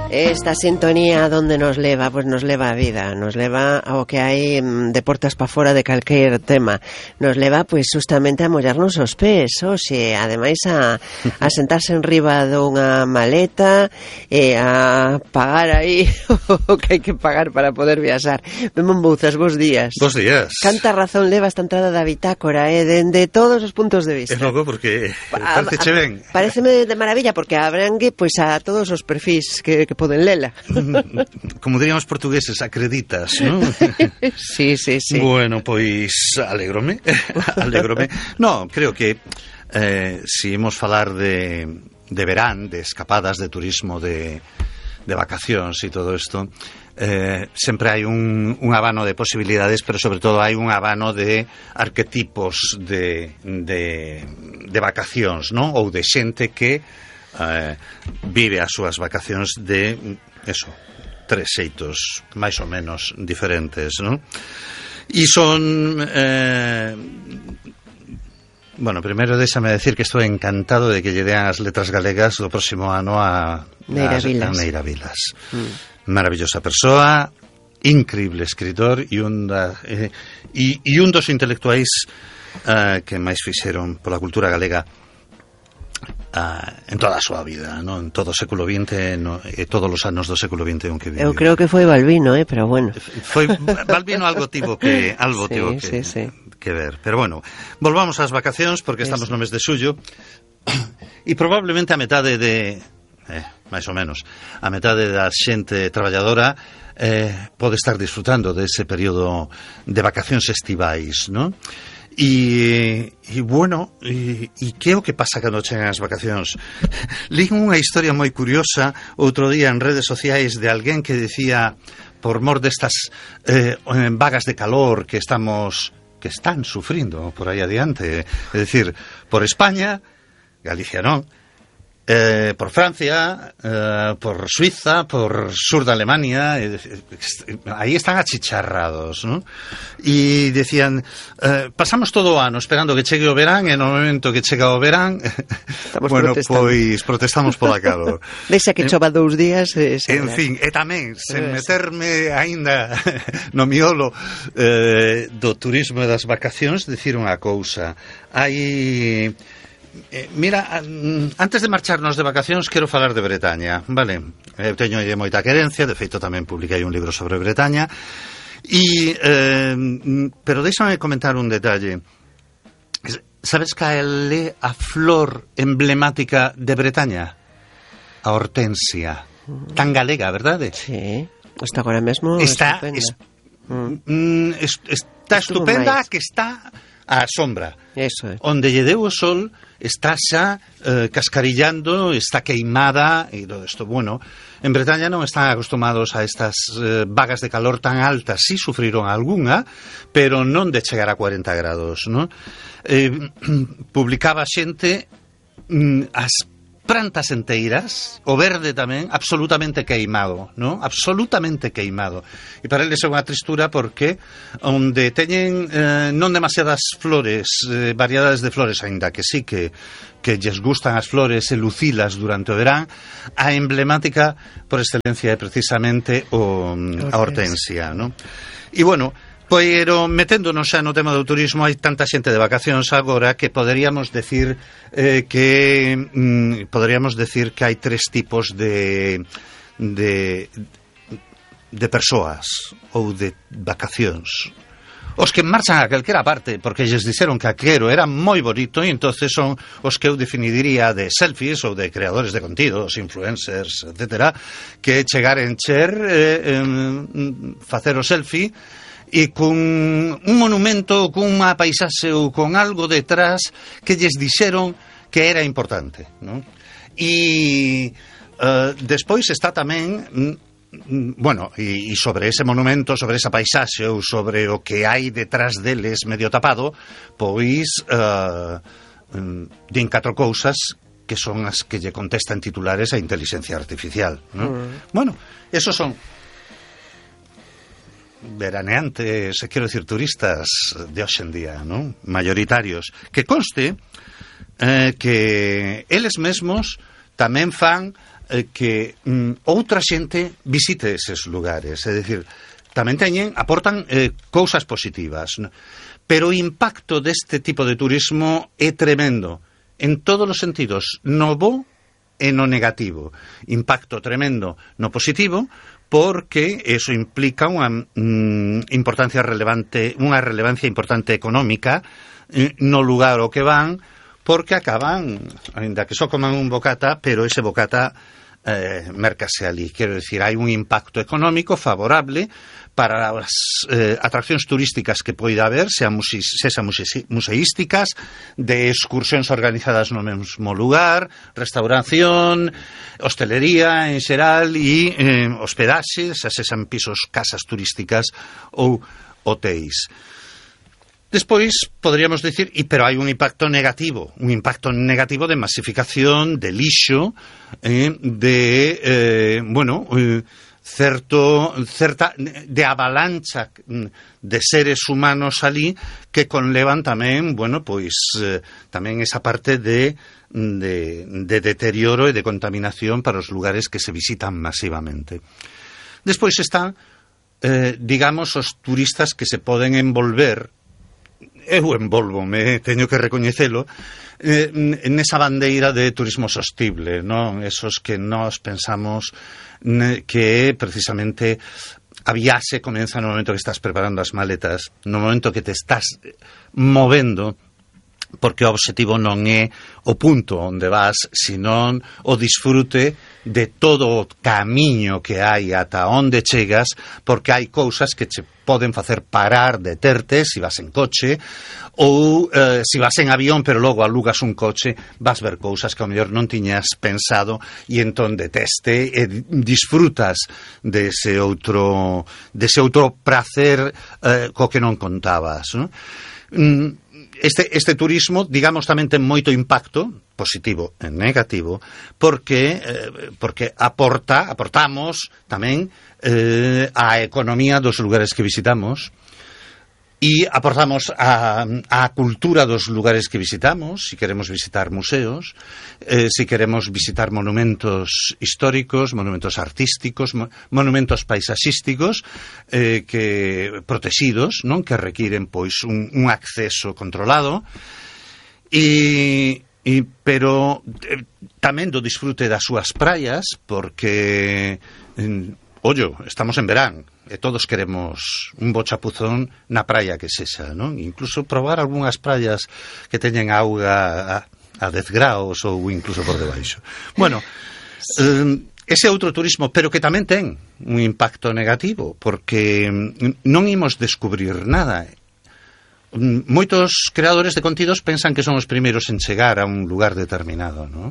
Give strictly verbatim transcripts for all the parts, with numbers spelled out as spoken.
Esta sintonía donde nos leva, pues nos leva a vida, nos leva ao que hai de portas pa fora de calquer tema, nos leva pois justamente a mollarnos os pés, oxe, ademais a, a sentarse en riba dunha maleta e a pagar aí o que hai que pagar para poder viaxar. Memón Bouzas, bons días. Bons días. Canta razón leva esta entrada da bitácora, eh, dende todos os puntos de vista. É logo porque parecece ben. Pareceme de maravilla porque abrangue pois a todos os perfis que, que poden lela. Como dirían os portugueses, acreditas, non? Sí, sí, sí. Bueno, pois alégrome, alégrome. No, creo que eh, si imos falar de, de verán, de escapadas, de turismo, de, de vacacións e todo isto, eh, sempre hai un, un abano de posibilidades, pero sobre todo hai un abano de arquetipos de, de, de vacacións, non? Ou de xente que eh, vive as súas vacacións de, eso, tres xeitos máis ou menos diferentes, non? E son... Eh, bueno, primeiro déxame decir que estou encantado de que lle dean as letras galegas do próximo ano a Neira Vilas. A Neira Vilas. Mm. Maravillosa persoa, increíble escritor e un, da, eh, e, e un dos intelectuais eh, que máis fixeron pola cultura galega Uh, en toda a súa vida, ¿no? En todo o século vinte, no, e todos os anos do século vinte en que viviu. Eu creo que foi Balbino, eh, pero bueno. Foi Balbino algo tivo que algo sí, tivo que, sí, sí. que ver, pero bueno, volvamos ás vacacións porque estamos no mes de xullo e probablemente a metade de eh, máis ou menos, a metade da xente traballadora eh, pode estar disfrutando dese período de vacacións estivais, ¿no? E, e bueno, e, e que é o que pasa cando chegan as vacacións? Lín unha historia moi curiosa outro día en redes sociais de alguén que decía, por mor destas eh, vagas de calor que estamos que están sufrindo por aí adiante, é dicir, por España, Galicia non, Eh, por Francia, eh, por Suiza, por sur de Alemania, eh, aí están achicharrados, ¿no? E decían, eh, pasamos todo o ano esperando que chegue o verán, e no momento que chega o verán, estamos bueno, protestando. Pois protestamos pola calor. Deixa que chova dous días. Eh, en fin, e tamén, sen meterme aínda no miolo eh, do turismo e das vacacións, dicir unha cousa. Hai... Eh, mira, antes de marcharnos de vacacións quero falar de Bretaña, vale? Eu teño aí moita querencia, de feito tamén publiquei un libro sobre Bretaña e, eh, pero déxame comentar un detalle. Sabes cal é a flor emblemática de Bretaña? A hortensia, tan galega, verdade? Sí, está agora mesmo está estupenda es, mm. es, está estupenda que está á sombra. Eso é. Onde lle deu o sol está xa eh, cascarillando, está queimada e todo isto. Bueno, en Bretaña non están acostumados a estas eh, vagas de calor tan altas. Sí sufriron algunha, pero non de chegar a cuarenta grados, ¿no? Eh, publicaba xente mm, as plantas enteiras, o verde tamén, absolutamente queimado, ¿no? Absolutamente queimado. E para eles é unha tristura porque onde teñen eh, non demasiadas flores, eh, variedades de flores, aínda que sí que, que lles gustan as flores e lucilas durante o verán, a emblemática por excelencia é precisamente o, a hortensia, ¿no? E bueno, pero meténdonos xa no tema do turismo, hai tanta xente de vacacións agora que poderíamos decir eh, que mm, poderíamos decir que hai tres tipos de de de persoas ou de vacacións. Os que marchan a calquera parte porque lles dixeron que aquero era moi bonito e entonces son os que eu definiría de selfies ou de creadores de contidos, influencers, etcétera, que chegar en cher eh, eh, facer o selfie e con un monumento, con unha paisaxe ou con algo detrás que lles dixeron que era importante, non? E uh, despois está tamén, mm, bueno, e, e sobre ese monumento, sobre esa paisaxe ou sobre o que hai detrás deles medio tapado, pois uh, din catro cousas que son as que lle contestan titulares a inteligencia artificial, non? Mm. Bueno, esos son veraneantes, quero decir, turistas de hoxe en día, non? Mayoritarios. Que conste eh, que eles mesmos tamén fan eh, que mm, outra xente visite eses lugares, é dicir, tamén teñen, aportan eh, cousas positivas, no? Pero o impacto deste tipo de turismo é tremendo, en todos os sentidos, no bo e no negativo. Impacto tremendo no positivo, porque eso implica unha mm, importancia relevante, unha relevancia importante económica eh, no lugar ao que van, porque acaban, ainda que só coman un bocata, pero ese bocata eh, mercase ali. Quero dicir, hai un impacto económico favorable para as eh, atraccións turísticas que poida haber, sean museis, sesa museísticas, de excursións organizadas no mesmo lugar, restauración, hostelería en xeral e eh, hospedaxes, xa sesan pisos, casas turísticas ou hotéis. Despois, poderíamos dicir, e, pero hai un impacto negativo, un impacto negativo de masificación, de lixo, eh, de, eh, bueno, eh, certo, certa, de avalancha de seres humanos ali que conlevan tamén, bueno, pois, eh, tamén esa parte de, de, de deterioro e de contaminación para os lugares que se visitan masivamente. Despois están, eh, digamos, os turistas que se poden envolver. Eu envolvome, teño que recoñecelo, eh, nesa bandeira de turismo sostible, non? Esos que nós pensamos ne, que precisamente a viaxe comeza no momento que estás preparando as maletas, no momento que te estás movendo, porque o obxectivo non é o punto onde vas, senón o disfrute de todo o camiño que hai ata onde chegas, porque hai cousas que che poden facer parar, deterte, se vas en coche, ou eh, se vas en avión, pero logo alugas un coche, vas ver cousas que ao mellor non tiñas pensado, e entón deteste e disfrutas dese outro, dese outro prazer eh, co que non contabas, non? Este, este turismo, digamos, tamén ten moito impacto, positivo e negativo, porque, eh, porque aporta, aportamos tamén eh, a economía dos lugares que visitamos, e aportamos a, a cultura dos lugares que visitamos, se si queremos visitar museos, eh, se si queremos visitar monumentos históricos, monumentos artísticos, mo, monumentos paisaxísticos eh, que protegidos, non, que requiren pois un, un acceso controlado, e, e pero eh, tamén do disfrute das súas praias, porque eh, ollo, estamos en verán e todos queremos un bo chapuzón na praia que sexa, non? Incluso probar algunhas praias que teñen auga a, a dez graus ou incluso por debaixo. Bueno, eh, ese outro turismo, pero que tamén ten un impacto negativo, porque non imos descubrir nada. Moitos creadores de contidos pensan que son os primeiros en chegar a un lugar determinado, non?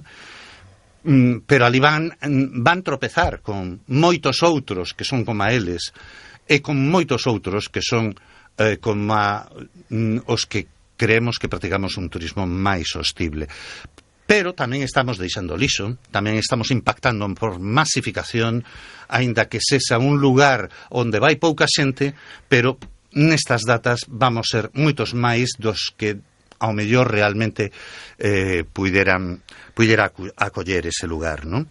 Pero ali van, van tropezar con moitos outros que son como a eles e con moitos outros que son eh, como a, os que creemos que practicamos un turismo máis sostible. Pero tamén estamos deixando lixo, tamén estamos impactando por masificación, aínda que sexa un lugar onde vai pouca xente, pero nestas datas vamos ser moitos máis dos que ao mellor realmente eh, puideran, puidera acoller ese lugar, non?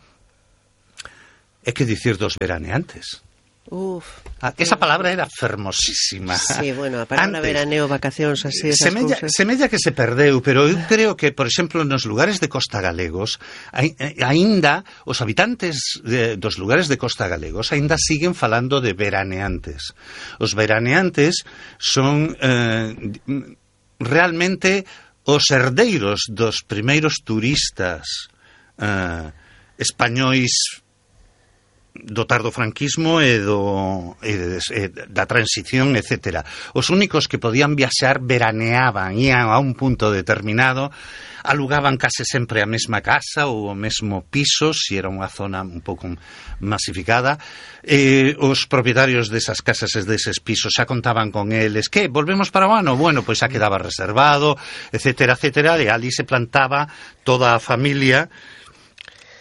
É que dicir dos veraneantes. Uf, ah, esa palabra era fermosísima. Sí, bueno, a palabra antes, veraneo, vacacións, así, esas semella, cousas. semella que se perdeu, pero eu creo que, por exemplo, nos lugares de Costa Galegos, aínda os habitantes de, dos lugares de Costa Galegos aínda siguen falando de veraneantes. Os veraneantes son eh, realmente os herdeiros dos primeiros turistas eh, españois do tardofranquismo e, do, e, de, e da transición, etcétera. Os únicos que podían viaxar veraneaban, ian a un punto determinado, alugaban case sempre a mesma casa ou o mesmo piso, se era unha zona un pouco masificada. E os propietarios desas casas e deses pisos xa contaban con eles que volvemos para o ano, bueno, pois xa quedaba reservado, etcétera, etcétera, e ali se plantaba toda a familia.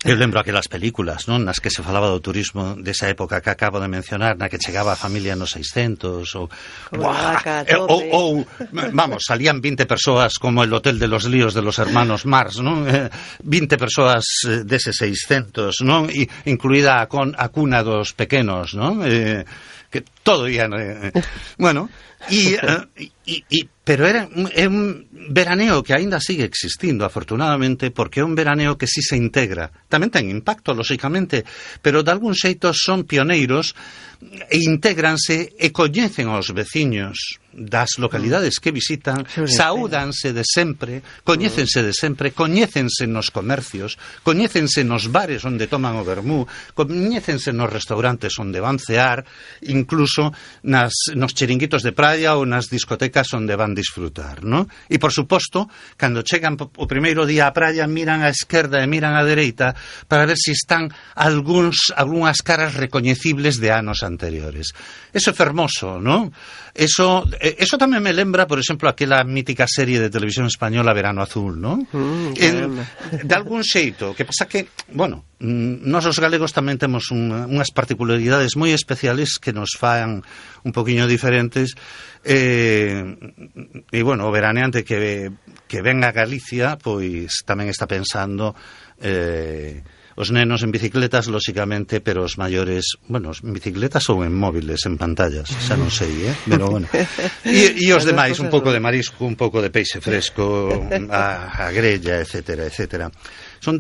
Eu lembro aquelas películas, non, nas que se falaba do turismo desa época que acabo de mencionar, na que chegaba a familia nos seiscentos, ou, vaca, eh, ou, ou vamos, salían vinte persoas como el Hotel de los Líos de los Hermanos Mars, non? Eh, vinte persoas dese seiscentos, non? E incluída a, con, a cuna dos pequenos, non? Eh, que todo ian... Eh, bueno, e... Eh, e, e pero era un, é un veraneo que aínda sigue existindo, afortunadamente, porque é un veraneo que si se integra. Tamén ten impacto, lóxicamente, pero de algún xeito son pioneiros e intégranse e coñecen aos veciños das localidades que visitan, saúdanse de sempre, coñécense de sempre, coñécense nos comercios, coñécense nos bares onde toman o vermú, coñécense nos restaurantes onde van cear, incluso nas, nos chiringuitos de praia ou nas discotecas onde van disfrutar, ¿no? E, por suposto, cando chegan o primeiro día á praia, miran á esquerda e miran á dereita para ver se si están algúns, algunhas caras recoñecibles de anos anteriores. Eso é fermoso, ¿no? Eso, eso tamén me lembra, por exemplo, aquela mítica serie de televisión española Verano Azul, ¿no? Mm, en, de algún xeito, que pasa que, bueno, nós os galegos tamén temos un, unhas particularidades moi especiales que nos fan un poquinho diferentes, e, e bueno, o veraneante que, que ven a Galicia, pois tamén está pensando... Eh, os nenos en bicicletas, lóxicamente, pero os maiores, bueno, en bicicletas ou en móviles, en pantallas, xa non sei, eh? Pero bueno. E, e os demais, un pouco de marisco, un pouco de peixe fresco, a, a grella, etcétera, etcétera. Son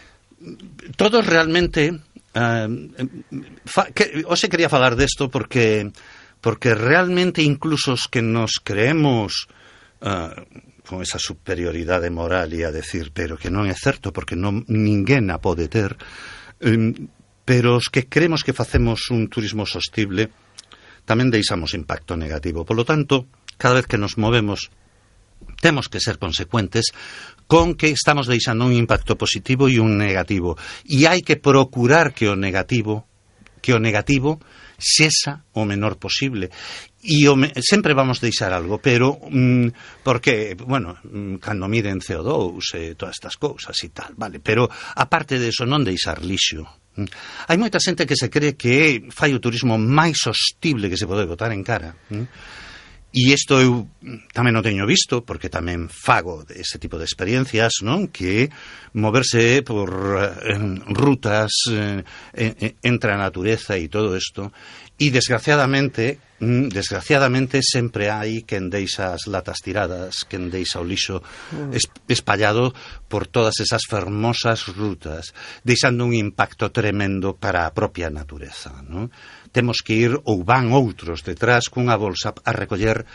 todos realmente... Uh, fa, que, hoxe quería falar desto porque porque realmente incluso os que nos creemos... Uh, con esa superioridade moral e a decir, pero que non é certo, porque non, ninguén a pode ter, um, pero os que creemos que facemos un turismo sostible tamén deixamos impacto negativo. Por lo tanto, cada vez que nos movemos temos que ser consecuentes con que estamos deixando un impacto positivo e un negativo, e hai que procurar que o negativo que o negativo sexa o menor posible. E o me, sempre vamos deixar algo, pero mm, porque, bueno, mm, cando miden C O dous e todas estas cousas e tal, vale, pero aparte de eso non deixar lixo. Mm. Hai moita xente que se cree que fai o turismo máis sostible que se pode botar en cara. Mm. E isto eu tamén o teño visto, porque tamén fago ese tipo de experiencias, non? Que moverse por eh, rutas eh, eh, entre a natureza e todo isto, e desgraciadamente, mm, desgraciadamente sempre hai quen deixa as latas tiradas, quen deixa o lixo es, espallado por todas esas fermosas rutas, deixando un impacto tremendo para a propia natureza, non? Temos que ir, ou van outros detrás cunha bolsa a recoller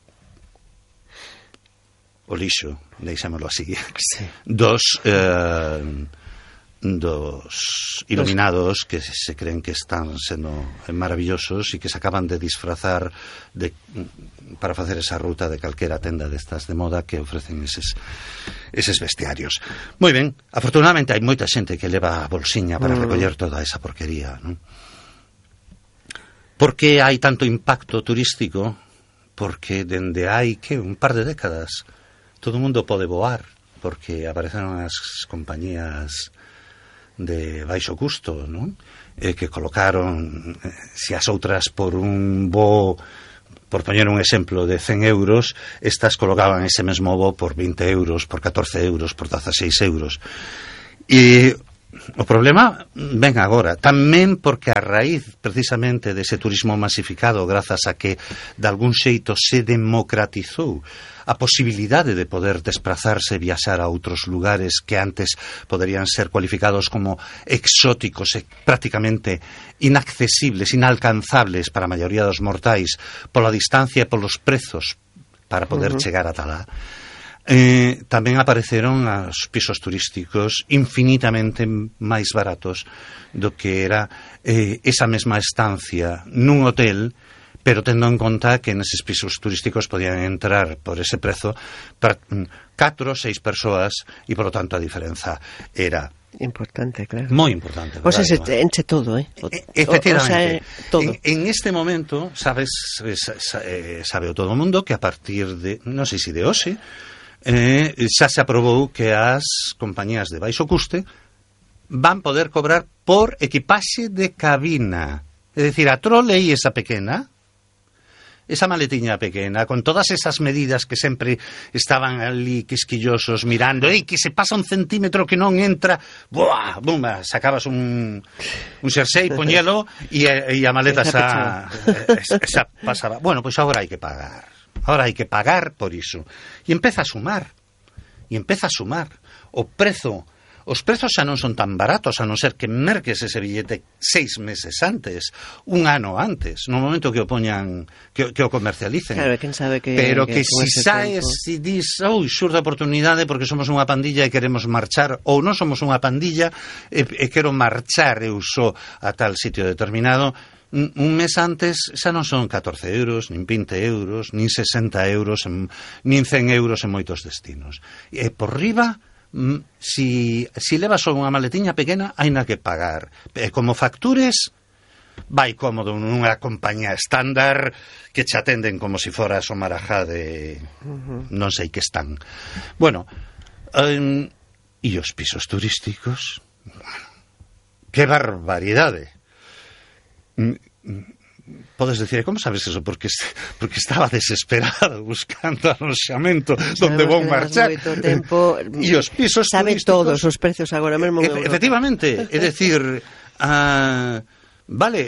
o lixo, deixámoslo así, sí. dos eh, dos iluminados que se creen que están sendo maravillosos e que se acaban de disfrazar de, para facer esa ruta de calquera tenda destas de moda que ofrecen eses, eses bestiarios. Moi ben, afortunadamente hai moita xente que leva a bolsiña para mm. recoller toda esa porquería, non? Por que hai tanto impacto turístico? Porque dende hai, que, un par de décadas todo o mundo pode voar, porque apareceron as compañías de baixo custo, non? Eh, que colocaron, eh, se as outras por un voo, por poñer un exemplo, de cen euros, estas colocaban ese mesmo voo por vinte euros, por catorce euros, por dezaseis euros. E o problema ven agora, tamén porque a raíz precisamente dese turismo masificado, grazas a que de algún xeito se democratizou a posibilidade de poder desplazarse e viaxar a outros lugares que antes poderían ser cualificados como exóticos e prácticamente inaccesibles, inalcanzables para a maioría dos mortais pola distancia e polos prezos para poder uh-huh. chegar ata lá. Eh, tamén apareceron os pisos turísticos infinitamente máis baratos do que era eh, esa mesma estancia nun hotel, pero tendo en conta que neses pisos turísticos podían entrar por ese prezo para catro ou seis persoas e, por lo tanto, a diferenza era importante, claro. Moi importante. O sea, se enche todo, eh? O, Efectivamente. O sea, todo. En, en este momento, sabes, sabe, sabe o todo o mundo que a partir de, non sei se de hoxe, Eh, xa se aprobou que as compañías de baixo custe van poder cobrar por equipaxe de cabina. É dicir, a trolei esa pequena, esa maletiña pequena, con todas esas medidas que sempre estaban ali quisquillosos mirando, ei, que se pasa un centímetro que non entra, buah, bumba, sacabas un, un xersei, poñelo, e, e a maleta esa, esa, esa pasaba. Bueno, pois pues agora hai que pagar, agora hai que pagar por iso. E empeza a sumar, e empeza a sumar. O prezo, os prezos xa non son tan baratos, a non ser que merques ese billete seis meses antes, un ano antes, no momento que o poñan, que, que o comercialicen. Claro, quen sabe que... Pero que, que si saes, si dis, oh, xurda oportunidade porque somos unha pandilla e queremos marchar, ou non somos unha pandilla e, e quero marchar eu só a tal sitio determinado, un mes antes xa non son catorce euros, nin vinte euros, nin sesenta euros, nin cen euros en moitos destinos. E por riba, si, si levas unha maletiña pequena, haina que pagar. E como factures, vai cómodo nunha compañía estándar que te atenden como si foras o marajá de non sei que están. Bueno, um, e os pisos turísticos, que barbaridade. Podes decir, como sabes eso? Porque, porque estaba desesperado buscando aloxamento donde vou marchar. E os pisos sabe turísticos... todos os precios agora mesmo. E, efectivamente, é decir, uh, vale,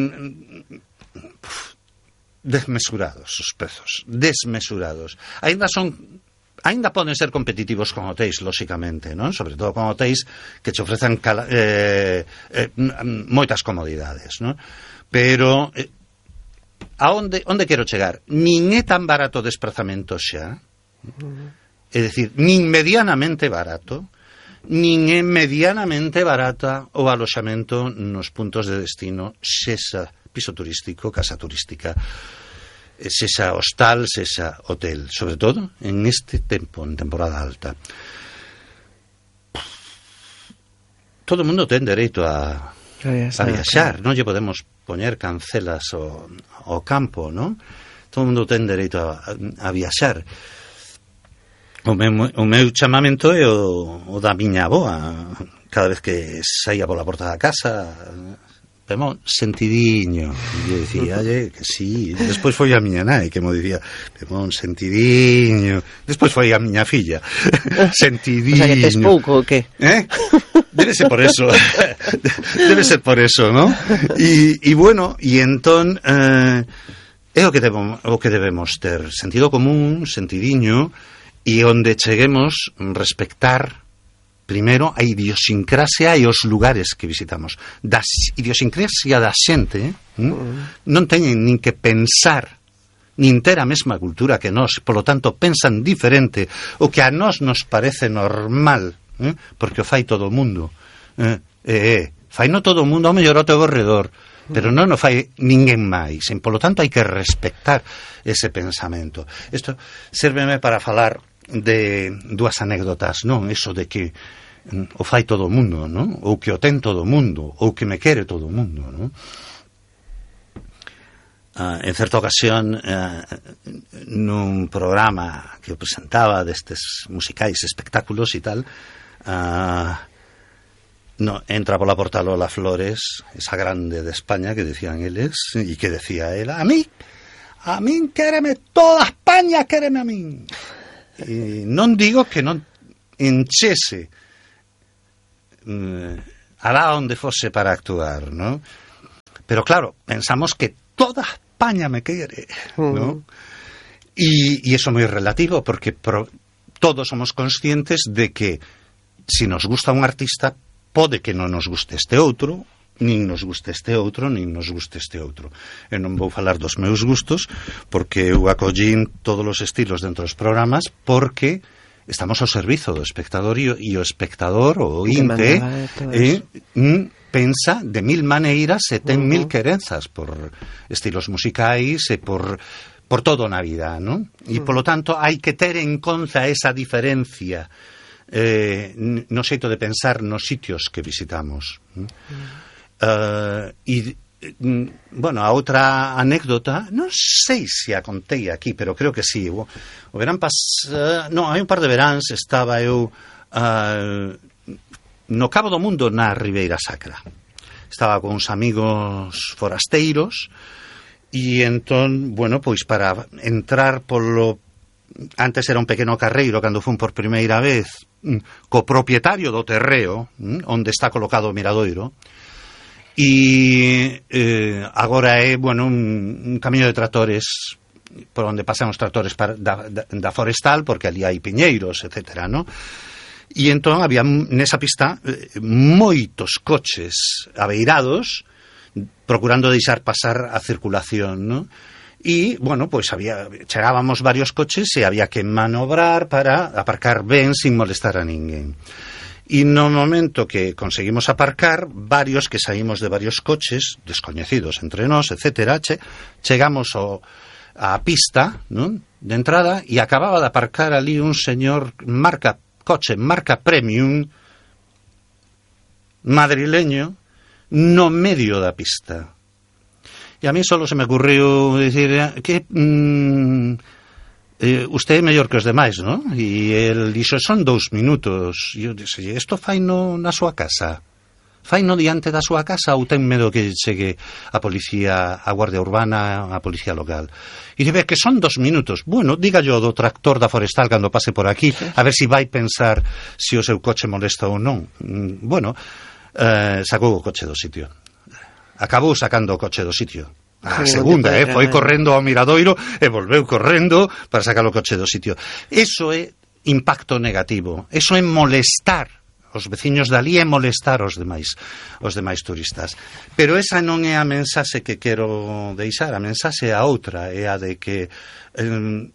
desmesurados os prezos, desmesurados. Ainda son... Ainda poden ser competitivos con hotéis, lóxicamente, non? Sobre todo con hotéis que te ofrecen cala, eh, eh, moitas comodidades, non? Pero eh, a onde, onde quero chegar? Nin é tan barato o desplazamento xa, é dicir, nin medianamente barato, nin é medianamente barata o aloxamento nos puntos de destino, sexa piso turístico, casa turística, sexa hostal, sexa hotel, sobre todo en este tempo, en temporada alta. Todo o mundo ten dereito a, a viaxar, non lle podemos poñer cancelas ao, ao campo, non? Todo o mundo ten dereito a, a viaxar. O meu, o meu chamamento é o, o da miña avoa. Cada vez que saía pola porta da casa, Pemón, sentidiño. E eu dicía, oye, que sí. Despois foi a miña nai que mo dicía, Pemón, sentidiño. Despois foi a miña filla, sentidiño. O sea, que tes pouco, o que? Eh? Debe ser por eso. Debe ser por eso, ¿no? E, e bueno, e entón eh, é o que, debemos, o que debemos ter. Sentido común, sentidiño, e onde cheguemos respectar primeiro a idiosincrasia e os lugares que visitamos. Da idiosincrasia da xente, mm, non teñen nin que pensar nin ter a mesma cultura que nós, polo tanto pensan diferente, o que a nós nos parece normal, eh, porque o fai todo o mundo. Eh, eh, fai no todo o mundo, ao mellor ao teu corredor, pero non o fai ninguén máis. E, polo tanto, hai que respectar ese pensamento. Isto sérveme para falar de dúas anécdotas, non? Eso de que o fai todo o mundo, non? Ou que o ten todo o mundo, ou que me quere todo o mundo, non? Uh, en certa ocasión, uh, nun programa que eu presentaba destes musicais espectáculos e tal, uh, no, entra pola porta Lola Flores, esa grande de España que decían eles, e que decía ela, a mí, a min quéreme toda España, quéreme a min. E non digo que non enchese eh, alá onde fose para actuar, ¿no? Pero claro, pensamos que toda España me quere, ¿no? E, e iso é moi relativo, porque pro, todos somos conscientes de que si nos gusta un artista, pode que non nos guste este outro, nin nos guste este outro, nin nos guste este outro. Eu non vou falar dos meus gustos, porque eu acollín todos os estilos dentro dos programas, porque estamos ao servizo do espectador e o, e o espectador, o ointe, eh, mm, pensa de mil maneiras e ten uh -huh. mil querenzas por estilos musicais e por, por todo na vida, non? E, polo tanto, hai que ter en conta esa diferencia eh, no xeito de pensar nos sitios que visitamos. Uh -huh. Uh, e, bueno, a outra anécdota, non sei se a contei aquí, pero creo que sí. O, o verán pas... Uh, non, hai un par de veráns estaba eu uh, no Cabo do Mundo, na Ribeira Sacra. Estaba con uns amigos forasteiros e entón, bueno, pois para entrar polo... Antes era un pequeno carreiro cando fun por primeira vez co propietario do terreo onde está colocado o miradoiro, e eh, agora é, bueno, un, un camiño de tractores por onde pasan os tractores para, da, da, da forestal, porque ali hai piñeiros, etcétera, no? E entón había nesa pista eh, moitos coches abeirados procurando deixar pasar a circulación, no? E, bueno, pois había, chegábamos varios coches e había que manobrar para aparcar ben sin molestar a ninguén. E no momento que conseguimos aparcar, varios que saímos de varios coches, descoñecidos entre nós, etcétera, che, chegamos ao, á pista, non? De entrada, e acababa de aparcar ali un señor marca coche, marca Premium, madrileño, no medio da pista. E a mí solo se me ocurriu dicir que mmm, eh, usted é mellor que os demais, non? E el dixo, son dous minutos. E eu dixo, isto fai no, na súa casa? Fai no diante da súa casa ou ten medo que chegue a policía, a Guardia Urbana, a policía local? E dice, que son dos minutos. Bueno, diga yo do tractor da forestal cando pase por aquí, a ver se si vai pensar se o seu coche molesta ou non. Bueno, eh, sacou o coche do sitio. Acabou sacando o coche do sitio. A sí, segunda, eh, foi correndo ao miradoiro e volveu correndo para sacar o coche do sitio. Eso é impacto negativo. Eso é molestar os veciños dali e molestar os demais, os demais turistas. Pero esa non é a mensaxe que quero deixar. A mensaxe é a outra, é a de que eh,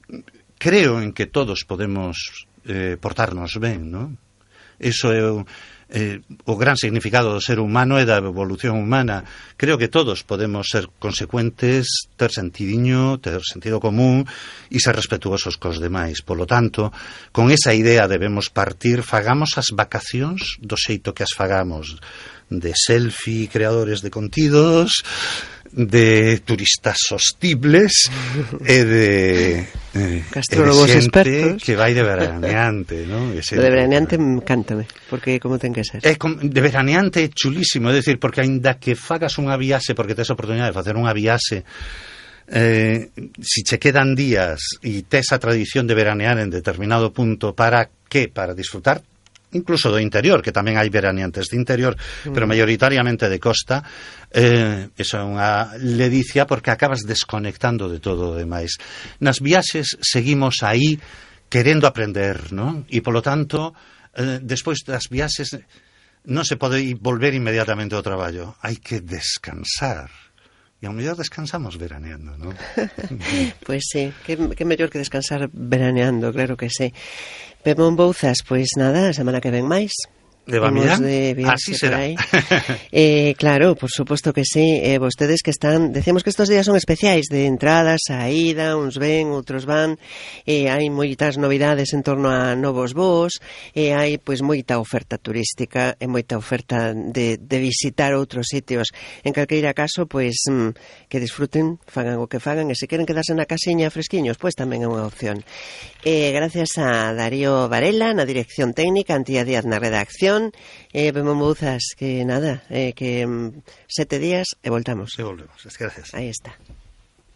creo en que todos podemos eh, portarnos ben, non? Eso é o Eh, o gran significado do ser humano e da evolución humana. Creo que todos podemos ser consecuentes, ter sentidiño, ter sentido común e ser respetuosos cos demais. Polo tanto, con esa idea debemos partir, fagamos as vacacións do xeito que as fagamos, de selfie creadores de contidos, de turistas sostibles e de eh, gastrólogos expertos que vai de veraneante, ¿no? Ese, de veraneante encántame, porque como ten que ser. É de veraneante é chulísimo, é dicir, porque aínda que fagas unha viaxe, porque tes a oportunidade de facer unha viaxe, eh, si che quedan días e tes a tradición de veranear en determinado punto, para que? Para disfrutar incluso do interior, que tamén hai veraneantes de interior, mm. pero maioritariamente de costa. Eh, eso é unha ledicia porque acabas desconectando de todo o demais. Nas viaxes seguimos aí querendo aprender, non? E polo tanto, eh, despois das viaxes non se pode volver inmediatamente ao traballo, hai que descansar. E ao mellor descansamos veraneando, non? Pois sí, que, que mellor que descansar veraneando, claro que sí. Pemón Bouzas, pois nada, a semana que ven máis. De Bamián, así será. Eh, claro, por suposto que sí. Eh, vostedes que están, decíamos que estos días son especiais, de entrada, saída, uns ven, outros van, eh, hai moitas novidades en torno a novos voos, e eh, hai pois moita oferta turística e moita oferta de, de visitar outros sitios. En calqueira caso, pois mm, que disfruten, fagan o que fagan, e se queren quedarse na casiña fresquiños, pois tamén é unha opción. Eh, gracias a Darío Varela na dirección técnica, Antía Díaz na redacción. Eh, Pemón Bouzas, que nada, eh, que mm, sete días e voltamos. E volvemos, gracias. Aí está.